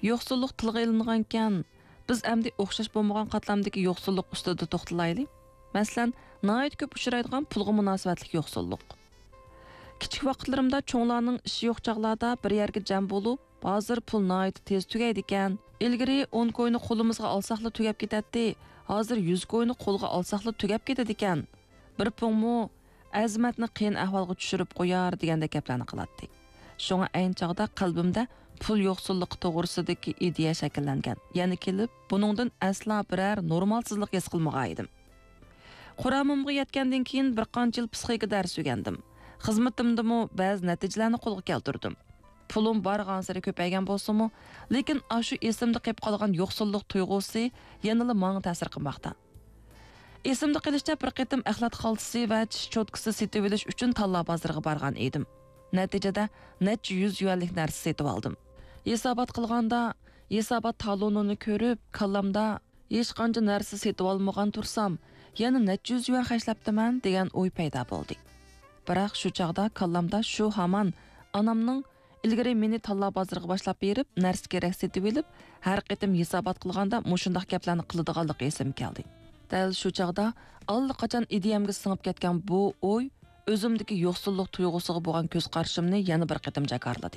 Yo'qsullik tilga ilingan ekan, biz endi o'xshash bo'lmagan qatlamdagi yo'qsullik ustida to'xtalaylik. Masalan, nihoyat ko'p uchraydigan pulga munosabatli yo'qsullik. Kichik vaqtlarimda cho'nglarning ishi yo'q chog'larda bir yerga jam bo'lib, hozir pul nihoyat tez tugaydi ekan. Ilgari 10 ko'yni qo'limizga olsaqla tugab ketadi. Hozir 100 ko'yni qo'lga olsaqla tugab ketadi ekan. Bir pulmu azimatni qiyin ahvolga tushirib qo'yar deganda gaplarni qiladi. Shunga ayni chog'da qalbimda pul yo'qsulligi to'g'risidagi ideya shakllangan. Ya'ni kelib, buningdan asla biror normalsizlik his qilmagan edim. Quramimga yetgandan keyin bir qancha yil psixika dars o'rgandim. Xizmatimdimi ba'zi natijalarni qo'lga keltirdim. Pulim barg'ansari ko'paygan bo'lsa-mu, lekin shu esimda qolib qolgan yo'qsullik tuyg'usi yanada menga ta'sir qilmoqda. Esimda qilishda bir qitim axlat xaltasi va tish cho'tkasi setib olish uchun tanlov bozoriga borgan edim. Natijada necha 100 yuanlik narsa setib oldim. Hisobot qilganda, hisobot talonini ko'rib, kallamda hech qancha narsa setib olmagan tursam, yana necha 100 yuan xarjlabdiman degan o'y paydo bo'ldi. Biroq shu chaqda kallamda shu hamon onamning ilgari meni tanlov bozoriga boshlab berib, narsa kerak setib olib, har qitim hisobot qilganda mushundaq gaplarni qiladiganligi esimga keldi. Dal shu chaqda allaqachon ideyamga singib ketgan bu o'y o'zimdagi yo'qsullik tuyg'usiga bo'lgan ko'z qarashimni yana bir qitim jakarladi.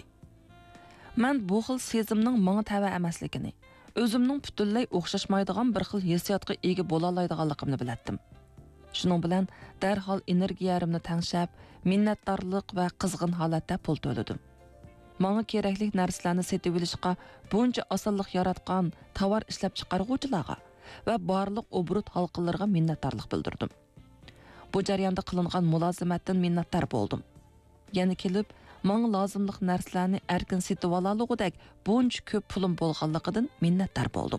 Men bu xil sezimning menga tava emasligini, o'zimning butunlay o'xshashmaydigan bir xil hissiyotga ega bo'la oladiganligimni bilatdim. Shuning bilan darhol energiyarimni tangshab, minnatdorlik va qizg'in holatda pul to'ladim. Menga kerakli narsalarni setib olishga buncha osonlik yaratgan tovar ishlab chiqaruvchilarga va barliq obrut halqalarga minnatdorlik bildirdim. Bu jarayonda qilingan mulozimatdan minnatdor bo'ldim. Yana kelib, menga lozimlik narsalarni erkin setib olaligidek buncha ko'p pulim bo'lganligidan minnatdor bo'ldim.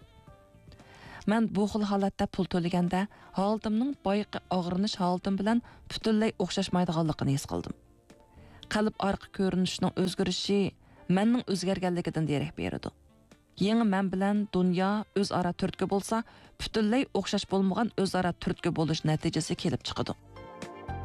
Men bu xil holatda pul to'laganda holatimning boyiqi og'rinish holatim bilan butunlay o'xshashmaydiganligini his qildim. Qalb orqa ko'rinishining o'zgarishi menning o'zgarganligidan derak berdi. Yangi men bilan dunyo o'zaro turtki bo'lsa, butunlay o'xshash bo'lmagan o'zaro turtki bo'lish natijasi kelib chiqadi.